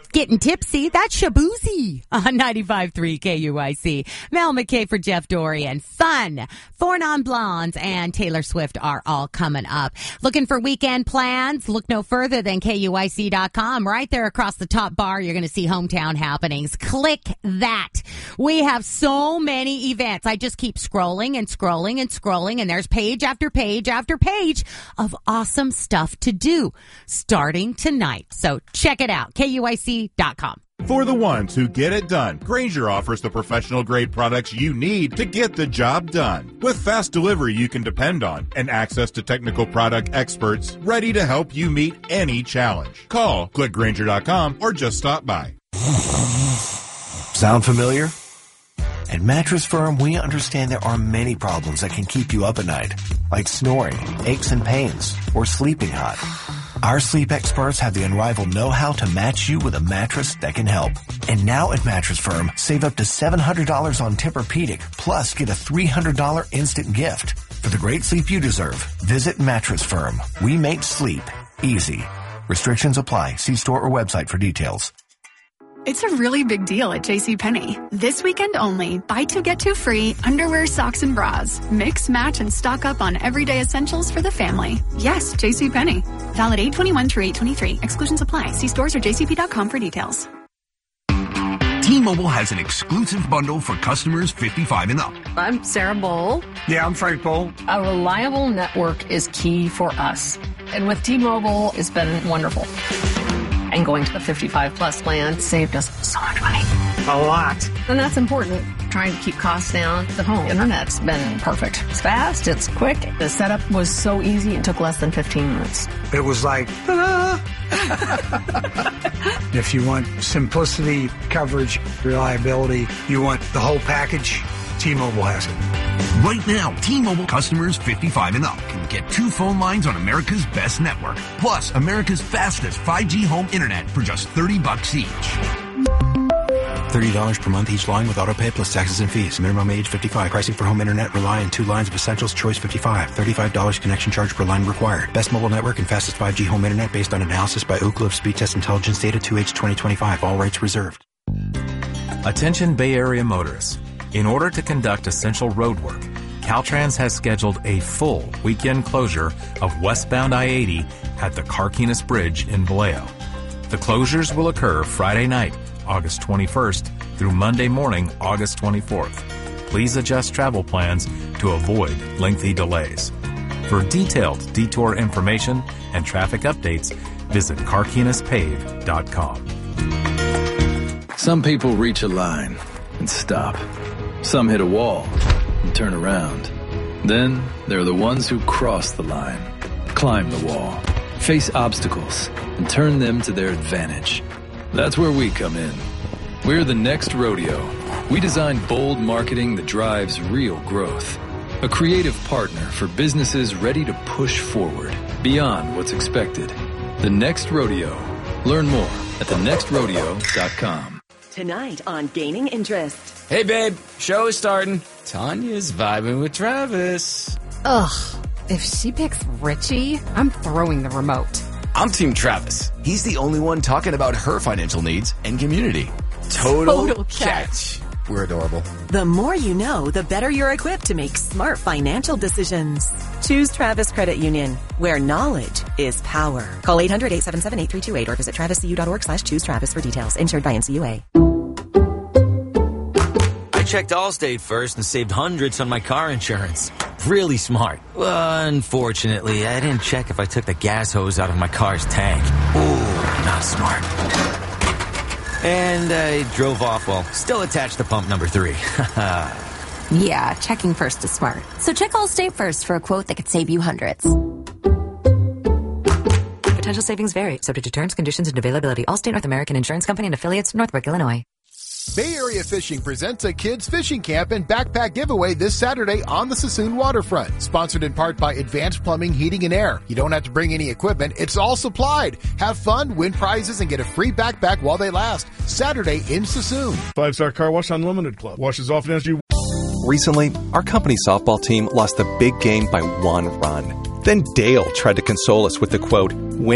Getting tipsy, that's Shabuzi on 95.3 KUIC. Mel McKay for Jeff Dorian. Fun. Four Non-Blondes and Taylor Swift are all coming up. Looking for weekend plans? Look no further than KUIC.com. Right there across the top bar, you're going to see hometown happenings. Click that. We have so many events. I just keep scrolling and scrolling and scrolling, and there's page after page after page of awesome stuff to do starting tonight. So check it out. KUIC.com. For the ones who get it done, Grainger offers the professional-grade products you need to get the job done. With fast delivery you can depend on and access to technical product experts ready to help you meet any challenge. Call, click Grainger.com, or just stop by. Sound familiar? At Mattress Firm, we understand there are many problems that can keep you up at night, like snoring, aches and pains, or sleeping hot. Our sleep experts have the unrivaled know-how to match you with a mattress that can help. And now at Mattress Firm, save up to $700 on Tempur-Pedic, plus get a $300 instant gift. For the great sleep you deserve, visit Mattress Firm. We make sleep easy. Restrictions apply. See store or website for details. It's a really big deal at JCPenney. This weekend only, buy two, get two free, underwear, socks, and bras. Mix, match, and stock up on everyday essentials for the family. Yes, JCPenney. Valid 8/21 through 8/23. Exclusions apply. See stores or jcp.com for details. T-Mobile has an exclusive bundle for customers 55 and up. I'm Sarah Bowl. Yeah, I'm Frank Bowl. A reliable network is key for us. And with T-Mobile, it's been wonderful. And going to the 55-plus plan saved us so much money. A lot. And that's important. Trying to keep costs down. The home internet's been perfect. It's fast. It's quick. The setup was so easy. It took less than 15 minutes. It was like, If you want simplicity, coverage, reliability, you want the whole package, T-Mobile has it. Right now, T-Mobile customers 55 and up can get 2 phone lines on America's best network, plus America's fastest 5G home internet for just $30 each. $30 per month each line with autopay plus taxes and fees. Minimum age 55. Pricing for home internet rely on 2 lines of essentials. Choice 55. $35 connection charge per line required. Best mobile network and fastest 5G home internet based on analysis by Ookla of Speed Test Intelligence data 2H 2025. All rights reserved. Attention Bay Area motorists. In order to conduct essential road work, Caltrans has scheduled a full weekend closure of westbound I-80 at the Carquinez Bridge in Vallejo. The closures will occur Friday night, August 21st through Monday morning, August 24th. Please adjust travel plans to avoid lengthy delays. For detailed detour information and traffic updates, visit carquinezpave.com. Some people reach a line and stop. Some hit a wall and turn around. Then there are the ones who cross the line, climb the wall, face obstacles, and turn them to their advantage. That's where we come in. We're the Next Rodeo. We design bold marketing that drives real growth. A creative partner for businesses ready to push forward beyond what's expected. The Next Rodeo. Learn more at thenextrodeo.com. Tonight on Gaining Interest. Hey, babe. Show is starting. Tanya's vibing with Travis. Ugh. If she picks Richie, I'm throwing the remote. I'm Team Travis. He's the only one talking about her financial needs and community. Total catch. We're adorable. The more you know, the better you're equipped to make smart financial decisions. Choose Travis Credit Union, where knowledge is power. Call 800-877-8328 or visit traviscu.org/choosetravis for details. Insured by NCUA. I checked Allstate first and saved hundreds on my car insurance. Really smart. Unfortunately, I didn't check if I took the gas hose out of my car's tank. Ooh, not smart. And I drove off while still attached to pump number 3. Yeah, checking first is smart. So check Allstate first for a quote that could save you hundreds. Potential savings vary, subject to terms, conditions, and availability. Allstate North American Insurance Company and affiliates, Northbrook, Illinois. Bay Area Fishing presents a kids fishing camp and backpack giveaway this Saturday on the Sassoon waterfront. Sponsored in part by Advanced Plumbing, Heating, and Air. You don't have to bring any equipment. It's all supplied. Have fun, win prizes, and get a free backpack while they last. Saturday in Sassoon. 5-Star Car Wash Unlimited Club. Wash as often as you... Recently, our company softball team lost the big game by 1 run. Then Dale tried to console us with the quote,